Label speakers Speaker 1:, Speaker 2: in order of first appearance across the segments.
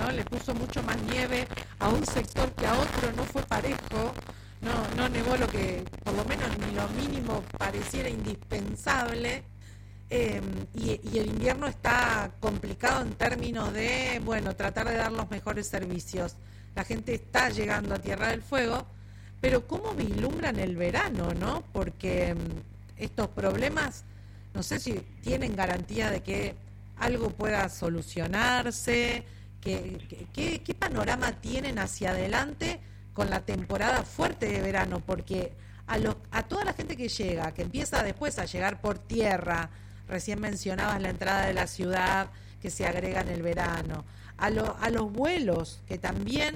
Speaker 1: ¿no? Le puso mucho más nieve a un sector que a otro, no fue parejo, no nevó lo que, por lo menos ni lo mínimo, pareciera indispensable. Y el invierno está complicado en términos de, bueno, tratar de dar los mejores servicios. La gente está llegando a Tierra del Fuego, pero ¿cómo vislumbran el verano, no? Porque estos problemas, no sé si tienen garantía de que algo pueda solucionarse. ¿Qué panorama tienen hacia adelante con la temporada fuerte de verano? Porque a toda la gente que llega, que empieza después a llegar por tierra, recién mencionabas la entrada de la ciudad que se agrega en el verano, a los vuelos que también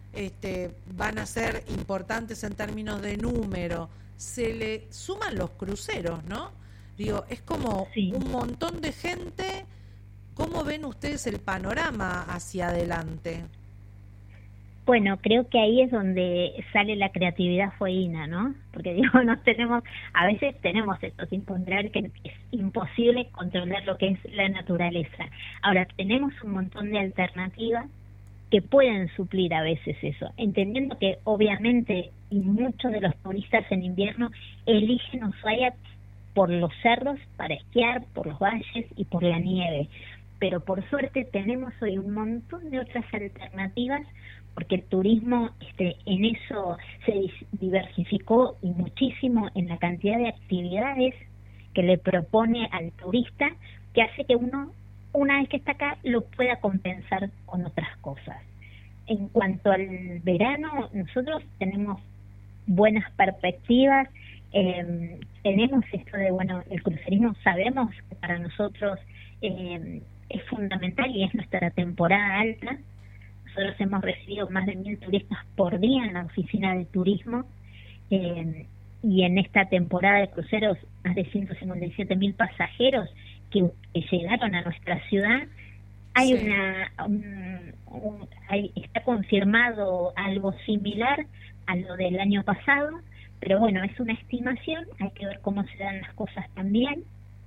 Speaker 1: van a ser importantes en términos de número, se le suman los cruceros, ¿no? Digo, es como
Speaker 2: Sí.
Speaker 1: un montón de gente. ¿Cómo ven ustedes el panorama hacia adelante?
Speaker 2: Bueno, creo que ahí es donde sale la creatividad fueguina, ¿no? Porque digo, a veces tenemos esto sin controlar, que es imposible controlar lo que es la naturaleza. Ahora, tenemos un montón de alternativas que pueden suplir a veces eso, entendiendo que obviamente y muchos de los turistas en invierno eligen Ushuaia por los cerros para esquiar, por los valles y por la nieve. Pero por suerte tenemos hoy un montón de otras alternativas, porque el turismo en eso se diversificó y muchísimo en la cantidad de actividades que le propone al turista, que hace que uno, una vez que está acá, lo pueda compensar con otras cosas. En cuanto al verano, nosotros tenemos buenas perspectivas. Tenemos esto de, bueno, el crucerismo sabemos que para nosotros es fundamental y es nuestra temporada alta. Nosotros hemos recibido más de 1.000 turistas por día en la oficina de turismo, y en esta temporada de cruceros más de 157.000 pasajeros que llegaron a nuestra ciudad. Hay
Speaker 1: Sí.
Speaker 2: está confirmado algo similar a lo del año pasado, pero bueno, es una estimación, hay que ver cómo se dan las cosas también,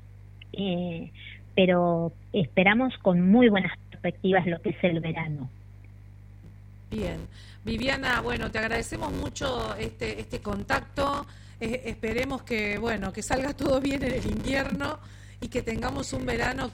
Speaker 2: pero esperamos con muy buenas perspectivas lo que es el verano.
Speaker 1: Bien. Viviana, bueno, te agradecemos mucho este contacto. Esperemos que, bueno, que salga todo bien en el invierno y que tengamos un verano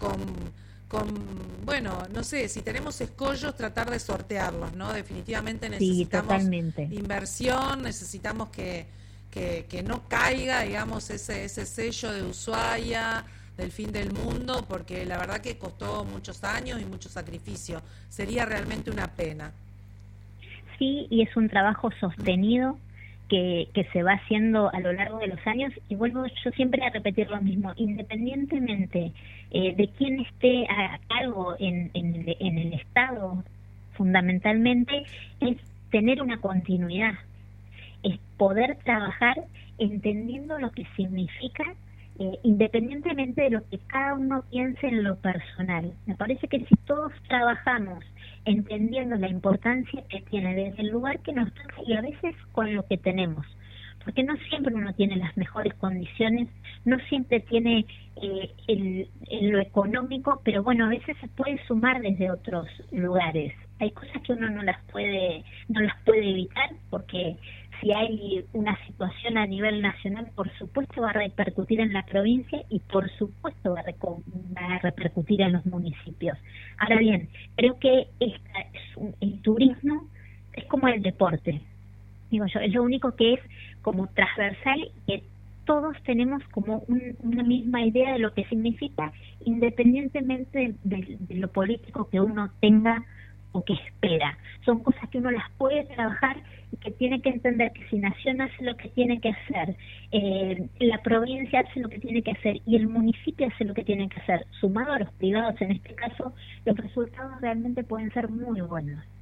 Speaker 1: bueno, no sé, si tenemos escollos, tratar de sortearlos, ¿no? Definitivamente
Speaker 2: Sí,
Speaker 1: necesitamos
Speaker 2: totalmente.
Speaker 1: inversión, necesitamos que no caiga, digamos, ese sello de Ushuaia, del fin del mundo, porque la verdad que costó muchos años y mucho sacrificio. Sería realmente una pena.
Speaker 2: Sí, y es un trabajo sostenido que se va haciendo a lo largo de los años, y vuelvo yo siempre a repetir lo mismo, independientemente de quién esté a cargo en el Estado, fundamentalmente es tener una continuidad, es poder trabajar entendiendo lo que significa, independientemente de lo que cada uno piense en lo personal. Me parece que si todos trabajamos entendiendo la importancia que tiene desde el lugar que nos toca y a veces con lo que tenemos, porque no siempre uno tiene las mejores condiciones, no siempre tiene en lo económico, pero bueno, a veces se puede sumar desde otros lugares. Hay cosas que uno no las puede evitar, porque si hay una situación a nivel nacional, por supuesto va a repercutir en la provincia y por supuesto va a repercutir en los municipios. Ahora bien, creo que el turismo es como el deporte, digo yo, es lo único que es como transversal, que todos tenemos como una misma idea de lo que significa, independientemente de lo político que uno tenga o que espera. Son cosas que uno las puede trabajar y que tiene que entender que si Nación hace lo que tiene que hacer, la provincia hace lo que tiene que hacer y el municipio hace lo que tiene que hacer, sumado a los privados en este caso, los resultados realmente pueden ser muy buenos.